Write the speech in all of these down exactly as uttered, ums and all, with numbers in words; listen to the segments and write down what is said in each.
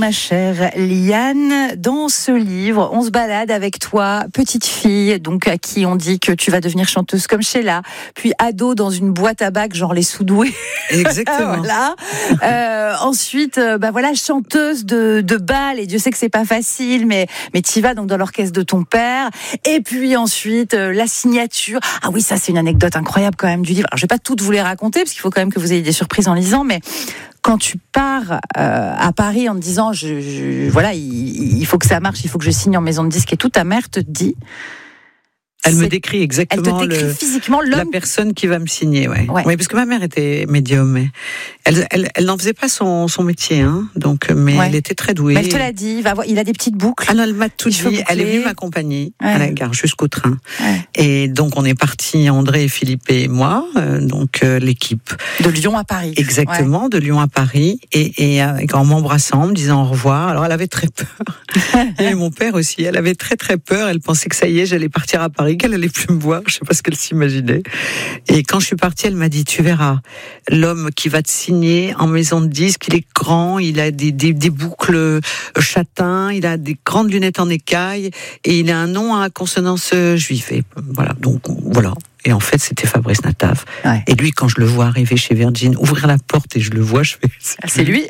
ma chère Liane. Dans ce livre, on se balade avec toi, petite fille, donc à qui on dit que tu vas devenir chanteuse comme Sheila, puis ado dans une boîte à bac, genre les Sous-Doués. Exactement. Voilà. Euh, ensuite, euh, bah voilà, chanteuse de, de bal, et Dieu sait que c'est pas facile, mais, mais t'y vas donc dans l'orchestre de ton père. Et puis ensuite, euh, la signature. Ah oui, ça c'est une anecdote incroyable quand même du livre. Alors je vais pas toutes vous les raconter, parce qu'il faut quand même que vous ayez des surprises en lisant, mais quand tu pars euh, à Paris en te disant, je, je, voilà, il, il faut que ça marche, il faut que je signe en maison de disque et tout, ta mère te dit... Elle me décrit exactement elle te décrit le, physiquement l'homme. la personne qui va me signer, ouais. Ouais. Oui, parce que ma mère était médium, mais elle, elle, elle n'en faisait pas son, son métier, hein. Donc, mais ouais. Elle était très douée. Mais elle te l'a dit, il, va voir, il a des petites boucles. Ah non, elle m'a tout dit. Elle est venue m'accompagner ouais. à la gare jusqu'au train. Ouais. Et donc, on est partis, André, Philippe et moi, euh, donc euh, l'équipe. De Lyon à Paris. Exactement, ouais. de Lyon à Paris. Et, et avec, en m'embrassant, en me disant au revoir. Alors, elle avait très peur. Et mon père aussi, elle avait très très peur. Elle pensait que ça y est, j'allais partir à Paris, qu'elle allait plus me voir. Je sais pas ce qu'elle s'imaginait. Et quand je suis partie, elle m'a dit, tu verras, l'homme qui va te signer en maison de disque, il est grand, il a des, des, des boucles châtains, il a des grandes lunettes en écaille, et il a un nom à consonance juive. Et voilà, donc voilà. Et en fait, c'était Fabrice Nataf. Ouais. Et lui, quand je le vois arriver chez Virgin, ouvrir la porte et je le vois, je fais... C'est, c'est lui.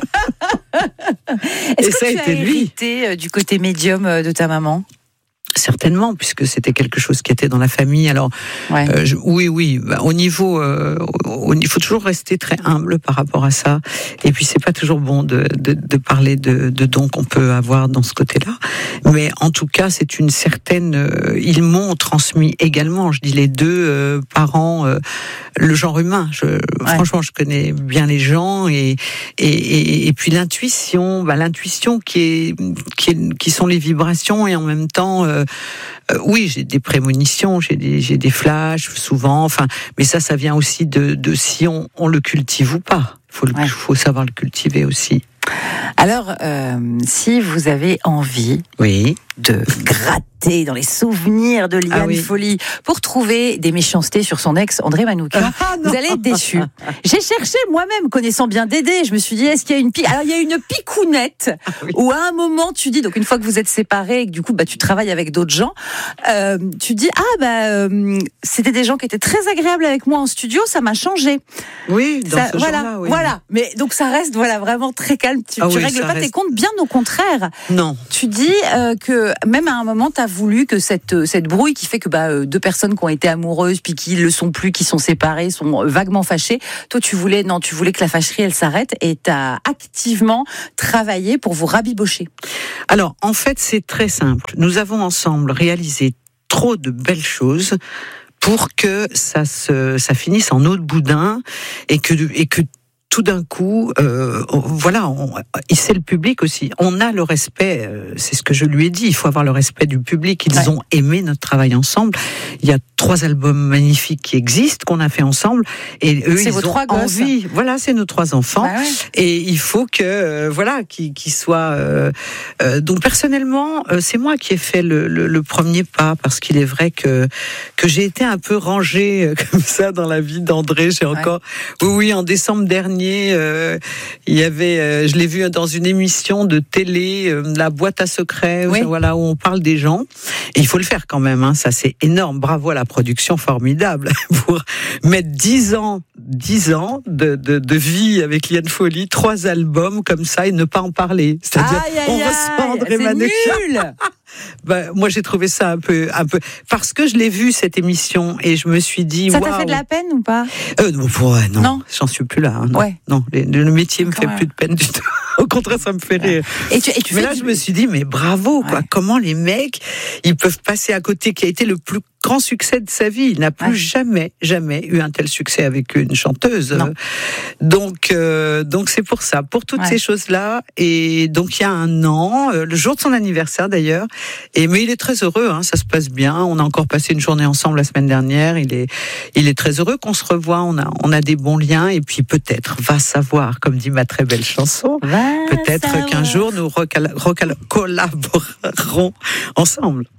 Est-ce et que ça tu a as été hérité lui. Du côté médium de ta maman ? Certainement, puisque c'était quelque chose qui était dans la famille. Alors, ouais. euh, je, oui, oui. Bah, au niveau, euh, au, il faut toujours rester très humble par rapport à ça. Et puis, c'est pas toujours bon de, de, de parler de, de dons qu'on peut avoir dans ce côté-là. Mais en tout cas, c'est une certaine. Euh, ils m'ont transmis également. Je dis les deux euh, parents, euh, le genre humain. Je, ouais. Franchement, je connais bien les gens et et, et, et puis l'intuition, bah, l'intuition qui est, qui est, qui sont les vibrations et en même temps. Euh, Euh, oui, j'ai des prémonitions, j'ai des, j'ai des flashs souvent. Enfin, mais ça, ça vient aussi de, de si on, on le cultive ou pas. Il faut, ouais. faut savoir le cultiver aussi. Alors, euh, si vous avez envie oui. de gratter dans les souvenirs de Liane ah oui. Folly pour trouver des méchancetés sur son ex André Manoukian, ah vous allez être déçus. J'ai cherché moi-même, connaissant bien Dédé, je me suis dit, est-ce qu'il y a une pique ? Alors, il y a une picounette ah oui. où à un moment, tu dis, donc une fois que vous êtes séparés et que du coup, bah, tu travailles avec d'autres gens, euh, tu dis, ah, bah, euh, c'était des gens qui étaient très agréables avec moi en studio, ça m'a changé. Oui, dans ça, ce voilà, genre-là, oui. Voilà. Mais donc, ça reste, voilà, vraiment très calme. Tu, ah tu oui, règles pas reste... tes comptes, bien au contraire. Non. Tu dis euh, que même à un moment, tu as voulu que cette, cette brouille qui fait que bah, deux personnes qui ont été amoureuses, puis qui ne le sont plus, qui sont séparées, sont vaguement fâchées. Toi, tu voulais, non, tu voulais que la fâcherie, elle s'arrête et tu as activement travaillé pour vous rabibocher. Alors, en fait, c'est très simple. Nous avons ensemble réalisé trop de belles choses pour que ça, se, ça finisse en eau de boudin et que, et que tout d'un coup, euh, voilà, on, c'est le public aussi. On a le respect, euh, c'est ce que je lui ai dit, il faut avoir le respect du public. Ils ouais. ont aimé notre travail ensemble. Il y a trois albums magnifiques qui existent, qu'on a fait ensemble. Et eux, c'est ils vos ont trois envie. Gosses. Voilà, c'est nos trois enfants. Bah ouais. Et il faut que, euh, voilà, qu'ils, qu'ils soient... Euh, euh, donc, personnellement, euh, c'est moi qui ai fait le, le, le premier pas, parce qu'il est vrai que, que j'ai été un peu rangée euh, comme ça dans la vie d'André. J'ai ouais. encore... Oui, oui, en décembre dernier, Euh, il y avait, euh, je l'ai vu dans une émission de télé, euh, la boîte à secrets, oui. voilà, où on parle des gens. Et il faut le faire quand même, hein, ça c'est énorme. Bravo à la production, formidable pour mettre dix ans, dix ans de, de, de vie avec Liane Folly, trois albums comme ça et ne pas en parler. C'est-à-dire, aïe, aïe, on reçoit André Manoukian. Ben, moi j'ai trouvé ça un peu, un peu parce que je l'ai vu cette émission et je me suis dit ça wow. t'a fait de la peine ou pas euh, non, ouais, non, non, j'en suis plus là. Hein, non, ouais. non le, le métier me Quand fait même. plus de peine du tout. Au contraire, ça me fait rire. Et tu, et tu mais fais là, du... je me suis dit, mais bravo, quoi. Ouais. Comment les mecs, ils peuvent passer à côté, qui a été le plus grand succès de sa vie. Il n'a plus ouais. jamais, jamais eu un tel succès avec une chanteuse. Non. Donc, euh, donc c'est pour ça, pour toutes ouais. ces choses-là. Et donc, il y a un an, euh, le jour de son anniversaire d'ailleurs. Et mais il est très heureux, hein, ça se passe bien. On a encore passé une journée ensemble la semaine dernière. Il est, il est très heureux qu'on se revoie. On a, on a des bons liens. Et puis peut-être, va savoir, comme dit ma très belle chanson, va peut-être savoir. qu'un jour nous recal- recal- collaborerons ensemble.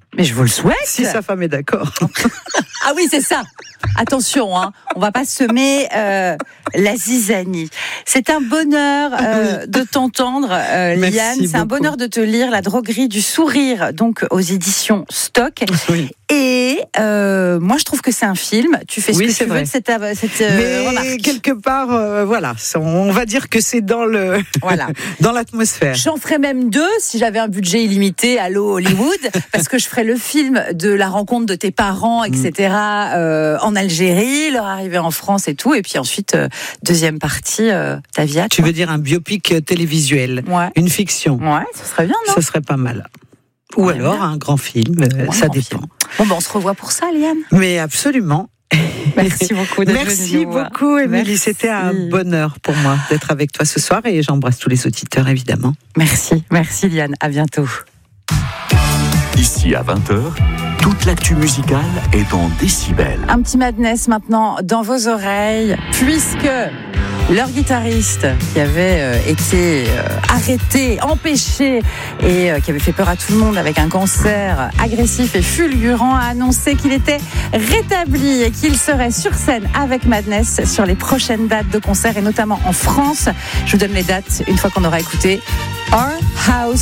Mais je vous le souhaite. Si sa femme est d'accord. Ah oui, c'est ça. Attention, hein, on va pas semer euh, la zizanie. C'est un bonheur euh, de t'entendre, euh, Liane. C'est un bonheur de te lire La droguerie du sourire, donc aux éditions Stock. Oui. Et euh, moi, je trouve que c'est un film. Tu fais ce oui, que tu vrai. veux de cette, cette Mais remarque. quelque part, euh, voilà, on va dire que c'est dans le, voilà, dans l'atmosphère. J'en ferais même deux si j'avais un budget illimité. Allô Hollywood, parce que je ferais le film de la rencontre de tes parents, et cetera. Mm. Euh, en Algérie, leur arrivée en France et tout, et puis ensuite euh, deuxième partie, euh, ta vie. Tu veux dire un biopic télévisuel, ouais. Une fiction. Ouais, ce serait bien, non ? Ce serait pas mal. Ou ouais, alors bien. un grand film, euh, ouais, ça grand dépend. Film. Bon, ben on se revoit pour ça, Liane. Mais absolument. Merci beaucoup d'être Merci beaucoup, Émilie. C'était un bonheur pour moi d'être avec toi ce soir et j'embrasse tous les auditeurs, évidemment. Merci, merci Liane. À bientôt. Ici à vingt heures, toute l'actu musicale est en décibels. Un petit Madness maintenant dans vos oreilles, puisque leur guitariste qui avait euh, été euh, arrêté, empêché et euh, qui avait fait peur à tout le monde avec un cancer agressif et fulgurant a annoncé qu'il était rétabli et qu'il serait sur scène avec Madness sur les prochaines dates de concert et notamment en France. Je vous donne les dates une fois qu'on aura écouté Our House